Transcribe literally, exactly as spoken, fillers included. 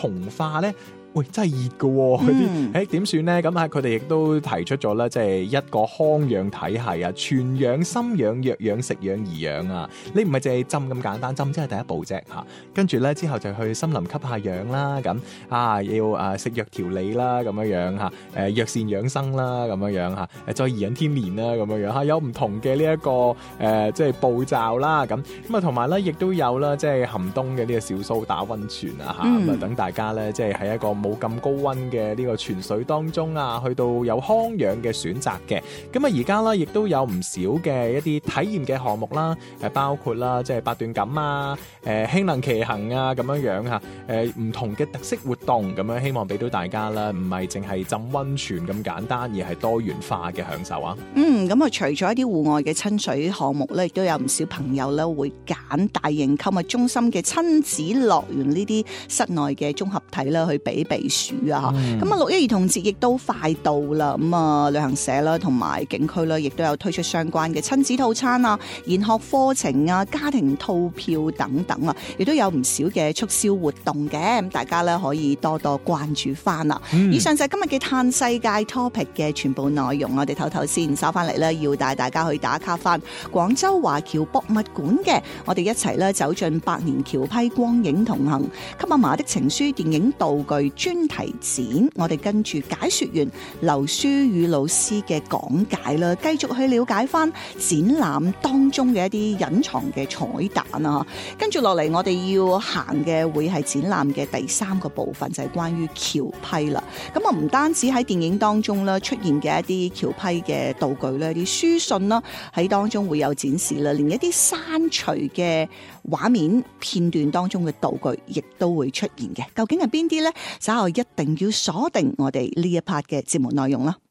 童話咧？喂，真係熱㗎喎！嗰啲誒點算咧？咁啊，佢哋亦都提出咗啦，即係一個康養體系啊，全養、心養、藥養、食養、兒養啊！你唔係淨係浸咁簡單，浸即係第一步啫嚇。跟住咧之後就去森林吸下氧啦，咁啊要啊食藥調理啦，咁樣樣嚇，誒藥膳養生啦，咁樣樣嚇，誒再頤養天年啦，咁樣樣嚇，有唔同嘅呢一個誒、呃、即係步驟啦，咁咁啊同埋咧亦都有啦，即係寒冬嘅呢個小蘇打溫泉啊嚇，咁啊等大家咧即係喺一個冇咁高溫嘅呢個泉水當中啊，去到有康養嘅選擇嘅。咁啊而家啦，亦都有唔少嘅一啲體驗嘅項目啦，誒包括啦，即係八段錦啊，誒輕能騎行啊，咁樣樣嚇，誒唔同嘅特色活動，咁樣希望俾到大家啦，唔係淨係浸溫泉咁簡單，而係多元化嘅享受啊。嗯， 咁啊除咗一啲戶外嘅親水項目咧，亦都有唔少朋友咧會揀大型購物中心嘅親子樂園呢啲室內嘅綜合體啦，去避避暑。啊，咁啊六一兒童節亦都快到啦，咁啊旅行社啦同埋景區啦，亦都有推出相關嘅親子套餐啊、研學課程啊、家庭套票等等啊，亦都有唔少嘅促銷活動嘅，咁大家咧可以多多關注翻啦。嗯、以上就係今日嘅嘆世界 topic 嘅全部內容，我哋唞唞先，收翻嚟咧要帶大家去打卡翻廣州華僑博物館嘅，我哋一齊咧走進百年僑批光影同行，給阿嫲的情書電影道具專題展，我哋跟住解說員劉書宇老師嘅講解啦，繼續去了解翻展覽當中嘅一啲隱藏嘅彩蛋啊！跟住落嚟，我哋要行嘅會係展覽嘅第三個部分，就係關於僑批啦。咁啊，唔單止喺電影當中啦出現嘅一啲僑批嘅道具咧，啲書信啦喺當中會有展示啦，連一啲刪除嘅畫面片段當中嘅道具亦都會出現嘅。究竟係邊啲呢？稍後一定要鎖定我哋呢一 part 嘅節目內容啦。